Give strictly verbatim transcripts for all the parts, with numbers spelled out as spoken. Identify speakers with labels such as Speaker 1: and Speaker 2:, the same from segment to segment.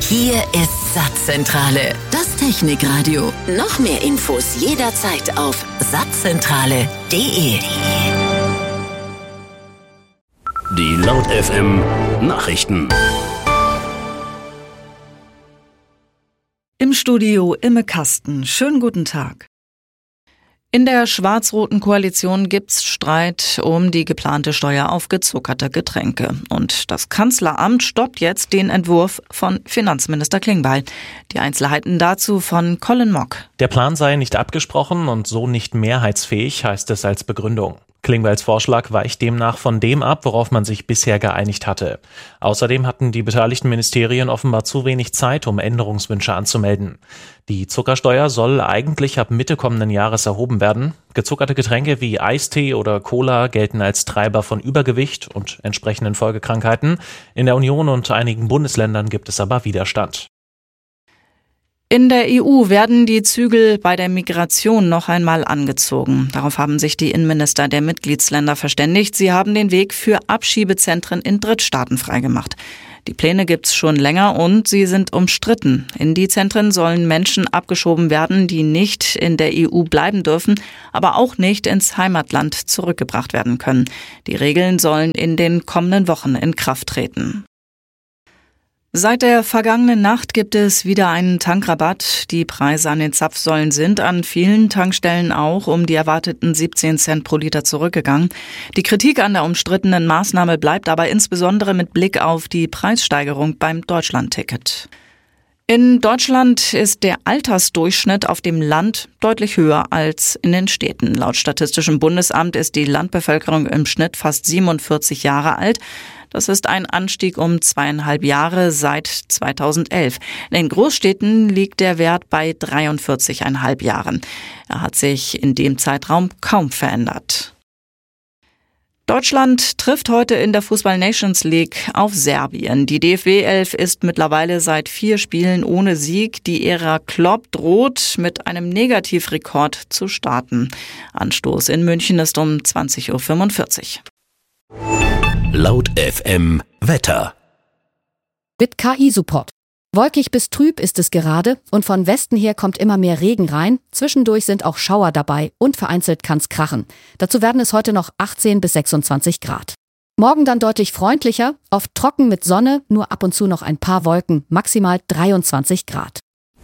Speaker 1: Hier ist Satzzentrale, das Technikradio. Noch mehr Infos jederzeit auf satzzentrale punkt de.
Speaker 2: Die Laut F M Nachrichten.
Speaker 3: Im Studio Imme Kasten. Schönen guten Tag. In der schwarz-roten Koalition gibt's Streit um die geplante Steuer auf gezuckerte Getränke. Und das Kanzleramt stoppt jetzt den Entwurf von Finanzminister Klingbeil. Die Einzelheiten dazu von Colin Mock.
Speaker 4: Der Plan sei nicht abgesprochen und so nicht mehrheitsfähig, heißt es als Begründung. Klingbeils Vorschlag weicht demnach von dem ab, worauf man sich bisher geeinigt hatte. Außerdem hatten die beteiligten Ministerien offenbar zu wenig Zeit, um Änderungswünsche anzumelden. Die Zuckersteuer soll eigentlich ab Mitte kommenden Jahres erhoben werden. Gezuckerte Getränke wie Eistee oder Cola gelten als Treiber von Übergewicht und entsprechenden Folgekrankheiten. In der Union und einigen Bundesländern gibt es aber Widerstand.
Speaker 3: In der E U werden die Zügel bei der Migration noch einmal angezogen. Darauf haben sich die Innenminister der Mitgliedsländer verständigt. Sie haben den Weg für Abschiebezentren in Drittstaaten freigemacht. Die Pläne gibt's schon länger und sie sind umstritten. In die Zentren sollen Menschen abgeschoben werden, die nicht in der E U bleiben dürfen, aber auch nicht ins Heimatland zurückgebracht werden können. Die Regeln sollen in den kommenden Wochen in Kraft treten. Seit der vergangenen Nacht gibt es wieder einen Tankrabatt. Die Preise an den Zapfsäulen sind an vielen Tankstellen auch um die erwarteten siebzehn Cent pro Liter zurückgegangen. Die Kritik an der umstrittenen Maßnahme bleibt aber insbesondere mit Blick auf die Preissteigerung beim Deutschlandticket. In Deutschland ist der Altersdurchschnitt auf dem Land deutlich höher als in den Städten. Laut Statistischem Bundesamt ist die Landbevölkerung im Schnitt fast siebenundvierzig Jahre alt. Das ist ein Anstieg um zweieinhalb Jahre seit zweitausendelf. In den Großstädten liegt der Wert bei dreiundvierzig Komma fünf Jahren. Er hat sich in dem Zeitraum kaum verändert. Deutschland trifft heute in der Fußball-Nations League auf Serbien. Die D F B-Elf ist mittlerweile seit vier Spielen ohne Sieg. Die Ära Klopp droht, mit einem Negativrekord zu starten. Anstoß in München ist um zwanzig Uhr fünfundvierzig.
Speaker 2: Laut F M Wetter.
Speaker 5: Mit K I-Support. Wolkig bis trüb ist es gerade und von Westen her kommt immer mehr Regen rein. Zwischendurch sind auch Schauer dabei und vereinzelt kann's krachen. Dazu werden es heute noch achtzehn bis sechsundzwanzig Grad. Morgen dann deutlich freundlicher, oft trocken mit Sonne, nur ab und zu noch ein paar Wolken, maximal dreiundzwanzig Grad.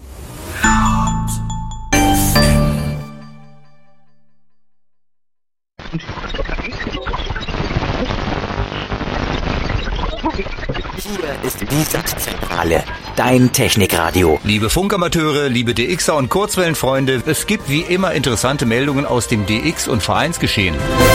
Speaker 6: Hier ist die Satzzentrale, dein Technikradio.
Speaker 7: Liebe Funkamateure, liebe D Xer und Kurzwellenfreunde, es gibt wie immer interessante Meldungen aus dem D X- und Vereinsgeschehen.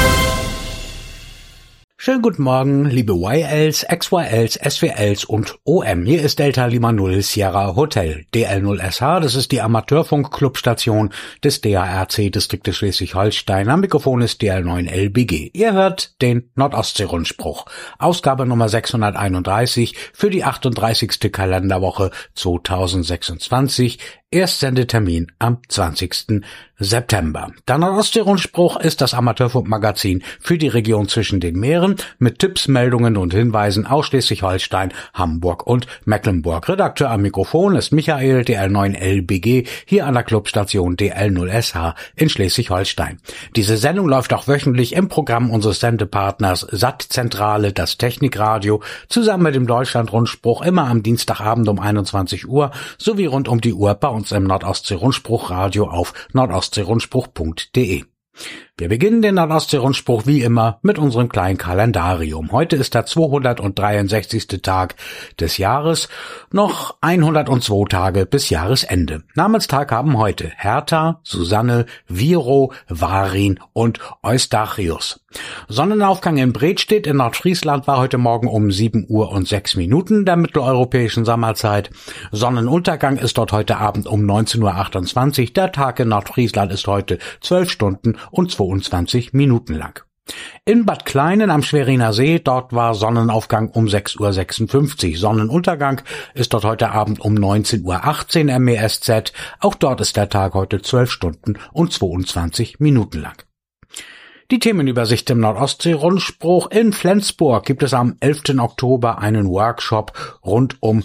Speaker 8: Schönen guten Morgen, liebe Y Ls, X Y Ls, S W Ls und O M. Hier ist Delta Lima null Sierra Hotel. D L null S H, das ist die Amateurfunk-Clubstation des D A R C-Distriktes Schleswig-Holstein. Am Mikrofon ist D L neun L B G. Ihr hört den Nordostsee-Rundspruch. Ausgabe Nummer sechshunderteinunddreißig für die achtunddreißigste Kalenderwoche zweitausendsechsundzwanzig. Erstsendetermin am zwanzigsten September. Der Nordostsee-Rundspruch ist das Amateurfunkmagazin für die Region zwischen den Meeren mit Tipps, Meldungen und Hinweisen aus Schleswig-Holstein, Hamburg und Mecklenburg. Redakteur am Mikrofon ist Michael, D L neun L B G, hier an der Clubstation D L null S H in Schleswig-Holstein. Diese Sendung läuft auch wöchentlich im Programm unseres Sendepartners Sattzentrale, das Technikradio, zusammen mit dem Deutschland-Rundspruch immer am Dienstagabend um einundzwanzig Uhr sowie rund um die Uhr bei uns im Nordostsee-Rundspruch-Radio auf nordostseerundspruch punkt de. Wir beginnen den Nordostsee-Rundspruch wie immer mit unserem kleinen Kalendarium. Heute ist der zweihundertdreiundsechzigste Tag des Jahres, noch hundertzwei Tage bis Jahresende. Namenstag haben heute Hertha, Susanne, Viro, Varin und Eustachius. Sonnenaufgang in Bredstedt in Nordfriesland war heute Morgen um sieben Uhr und sechs Minuten der mitteleuropäischen Sommerzeit. Sonnenuntergang ist dort heute Abend um neunzehn Uhr achtundzwanzig. Der Tag in Nordfriesland ist heute zwölf Stunden und zweiundzwanzig Minuten lang. In Bad Kleinen am Schweriner See, dort war Sonnenaufgang um sechs Uhr sechsundfünfzig. Sonnenuntergang ist dort heute Abend um neunzehn Uhr achtzehn M E S Z. Auch dort ist der Tag heute zwölf Stunden und zweiundzwanzig Minuten lang. Die Themenübersicht im Nordostsee-Rundspruch. In Flensburg gibt es am elften Oktober einen Workshop rund um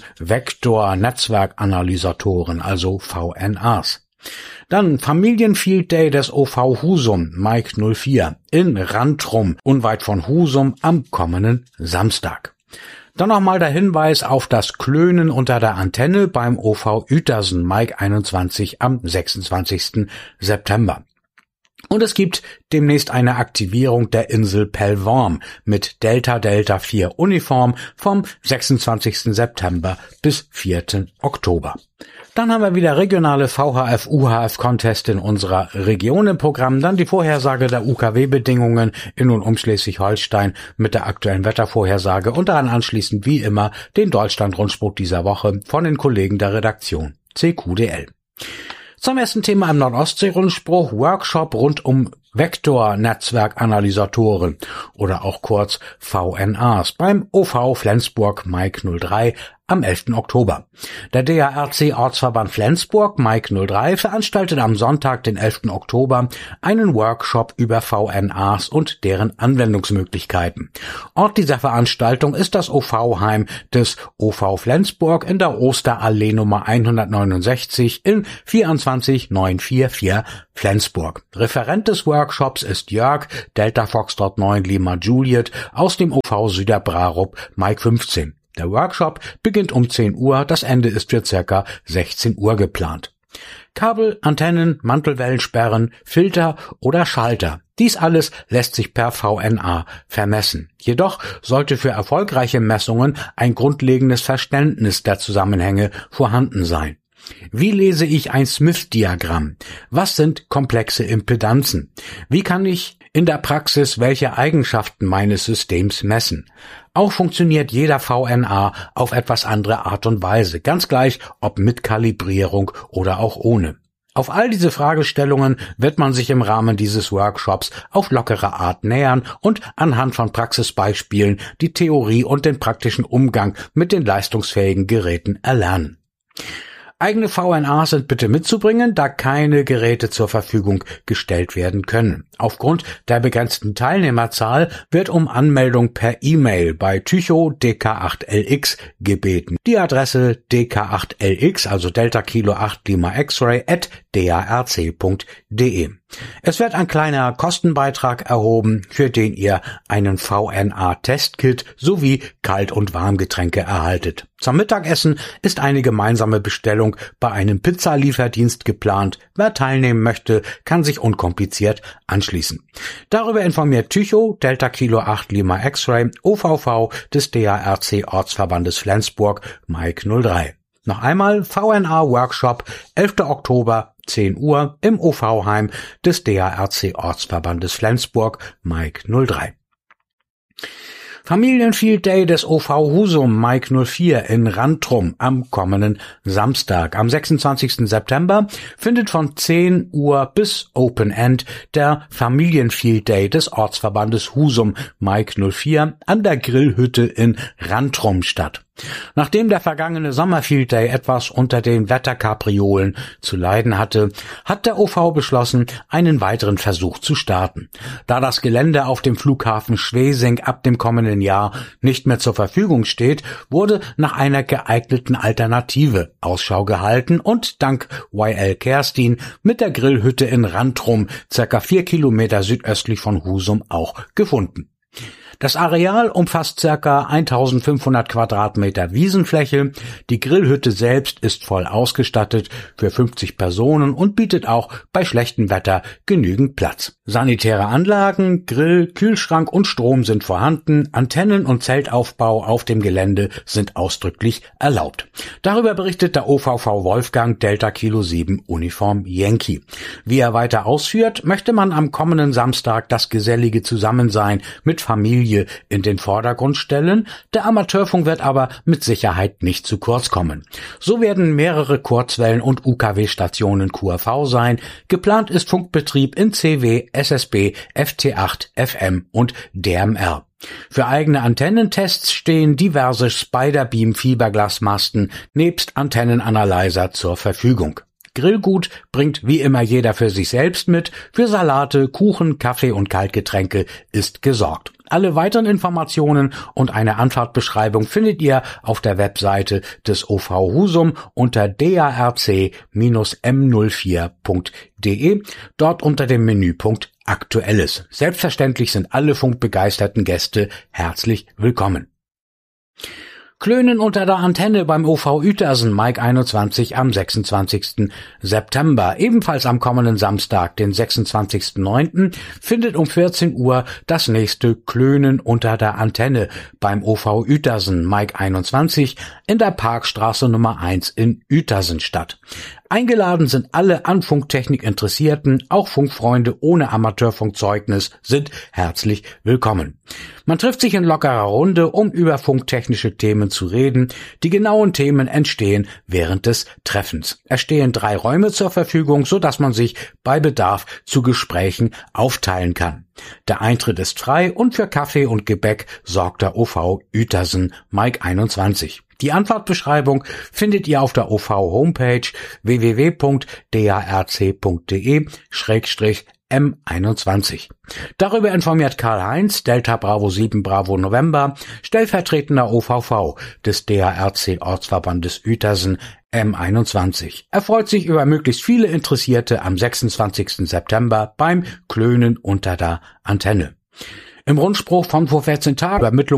Speaker 8: Vektor-Netzwerkanalysatoren, also V N As. Dann Familienfield Day des O V Husum, Mike null vier, in Rantrum, unweit von Husum, am kommenden Samstag. Dann nochmal der Hinweis auf das Klönen unter der Antenne beim O V Uetersen, Mike einundzwanzig, am sechsundzwanzigsten September. Und es gibt demnächst eine Aktivierung der Insel Pellworm mit Delta Delta vier Uniform vom sechsundzwanzigsten September bis vierten Oktober. Dann haben wir wieder regionale V H F-U H F-Contest in unserer Region im Programm. Dann die Vorhersage der U K W-Bedingungen in und um Schleswig-Holstein mit der aktuellen Wettervorhersage und dann anschließend wie immer den Deutschland-Rundspruch dieser Woche von den Kollegen der Redaktion C Q D L. Zum ersten Thema im Nordostsee-Rundspruch, Workshop rund um Vektor-Netzwerkanalysatoren oder auch kurz V N As beim O V Flensburg Mike null drei am elften Oktober. Der D A R C Ortsverband Flensburg Mike null drei veranstaltet am Sonntag, den elften Oktober, einen Workshop über V N As und deren Anwendungsmöglichkeiten. Ort dieser Veranstaltung ist das O V-Heim des O V Flensburg in der Osterallee Nummer hundertneunundsechzig in vierundzwanzig neunhundertvierundvierzig Flensburg. Referent des Workshops ist Jörg, Delta Foxtrot neun Lima Juliet aus dem O V Süderbrarup Mike fünfzehn. Der Workshop beginnt um zehn Uhr, das Ende ist für circa sechzehn Uhr geplant. Kabel, Antennen, Mantelwellensperren, Filter oder Schalter. Dies alles lässt sich per V N A vermessen. Jedoch sollte für erfolgreiche Messungen ein grundlegendes Verständnis der Zusammenhänge vorhanden sein. Wie lese ich ein Smith-Diagramm? Was sind komplexe Impedanzen? Wie kann ich in der Praxis welche Eigenschaften meines Systems messen? Auch funktioniert jeder V N A auf etwas andere Art und Weise, ganz gleich ob mit Kalibrierung oder auch ohne. Auf all diese Fragestellungen wird man sich im Rahmen dieses Workshops auf lockere Art nähern und anhand von Praxisbeispielen die Theorie und den praktischen Umgang mit den leistungsfähigen Geräten erlernen. Eigene V N As sind bitte mitzubringen, da keine Geräte zur Verfügung gestellt werden können. Aufgrund der begrenzten Teilnehmerzahl wird um Anmeldung per E-Mail bei Tycho D K acht L X gebeten. Die Adresse D K acht L X, also Delta Kilo acht Lima X-Ray at d a r c punkt d e. Es wird ein kleiner Kostenbeitrag erhoben, für den ihr einen V N A-Testkit sowie Kalt- und Warmgetränke erhaltet. Zum Mittagessen ist eine gemeinsame Bestellung bei einem Pizzalieferdienst geplant. Wer teilnehmen möchte, kann sich unkompliziert anschließen. Darüber informiert Tycho, Delta Kilo acht Lima X-Ray, O V V des D A R C Ortsverbandes Flensburg, Mike null drei. Noch einmal V N A-Workshop, elften Oktober, zehn Uhr im O V-Heim des D A R C Ortsverbandes Flensburg, Mike null drei. Familienfield Day des O V Husum Mike null vier in Rantrum am kommenden Samstag. Am sechsundzwanzigsten September findet von zehn Uhr bis Open End der Familienfield Day des Ortsverbandes Husum Mike null vier an der Grillhütte in Rantrum statt. Nachdem der vergangene Sommerfield Day etwas unter den Wetterkapriolen zu leiden hatte, hat der O V beschlossen, einen weiteren Versuch zu starten. Da das Gelände auf dem Flughafen Schwesing ab dem kommenden Jahr nicht mehr zur Verfügung steht, wurde nach einer geeigneten Alternative Ausschau gehalten und dank Y L Kerstin mit der Grillhütte in Rantrum, circa vier Kilometer südöstlich von Husum, auch gefunden. Das Areal umfasst ca. eintausendfünfhundert Quadratmeter Wiesenfläche. Die Grillhütte selbst ist voll ausgestattet für fünfzig Personen und bietet auch bei schlechtem Wetter genügend Platz. Sanitäre Anlagen, Grill, Kühlschrank und Strom sind vorhanden. Antennen und Zeltaufbau auf dem Gelände sind ausdrücklich erlaubt. Darüber berichtet der O V V Wolfgang Delta Kilo sieben Uniform Yankee. Wie er weiter ausführt, möchte man am kommenden Samstag das gesellige Zusammensein mit Familie in den Vordergrund stellen. Der Amateurfunk wird aber mit Sicherheit nicht zu kurz kommen. So werden mehrere Kurzwellen- und U K W-Stationen Q R V sein. Geplant ist Funkbetrieb in C W, S S B, F T acht, F M und D M R. Für eigene Antennentests stehen diverse Spiderbeam-Fiberglasmasten nebst Antennenanalyzer zur Verfügung. Grillgut bringt wie immer jeder für sich selbst mit. Für Salate, Kuchen, Kaffee und Kaltgetränke ist gesorgt. Alle weiteren Informationen und eine Anfahrtbeschreibung findet ihr auf der Webseite des O V Husum unter d a r c Bindestrich m null vier punkt d e, dort unter dem Menüpunkt Aktuelles. Selbstverständlich sind alle funkbegeisterten Gäste herzlich willkommen. Klönen unter der Antenne beim O V Uetersen Mike einundzwanzig am sechsundzwanzigsten September. Ebenfalls am kommenden Samstag, den sechsundzwanzigsten neunten findet um vierzehn Uhr das nächste Klönen unter der Antenne beim O V Uetersen Mike einundzwanzig in der Parkstraße Nummer eins in Uetersen statt. Eingeladen sind alle an Funktechnik Interessierten, auch Funkfreunde ohne Amateurfunkzeugnis sind herzlich willkommen. Man trifft sich in lockerer Runde, um über funktechnische Themen zu reden. Die genauen Themen entstehen während des Treffens. Es stehen drei Räume zur Verfügung, so dass man sich bei Bedarf zu Gesprächen aufteilen kann. Der Eintritt ist frei und für Kaffee und Gebäck sorgt der O V Uetersen Mike einundzwanzig. Die Anfahrtbeschreibung findet ihr auf der O V-Homepage w w w punkt d a r c punkt d e Schrägstrich M einundzwanzig. Darüber informiert Karl-Heinz, Delta Bravo sieben Bravo November, stellvertretender O V V des D A R C-Ortsverbandes Uetersen M einundzwanzig. Er freut sich über möglichst viele Interessierte am sechsundzwanzigsten September beim Klönen unter der Antenne. Im Rundspruch von vor vierzehn Tagen Übermittlung